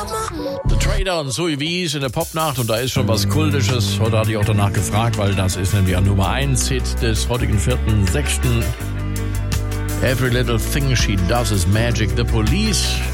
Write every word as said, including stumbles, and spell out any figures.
The Trader und Zoe Wies in der Popnacht und da ist schon was Kultisches. Heute hatte ich auch danach gefragt, weil das ist nämlich ein Nummer eins Hit des heutigen vierten sechsten Every Little Thing She Does Is Magic. The Police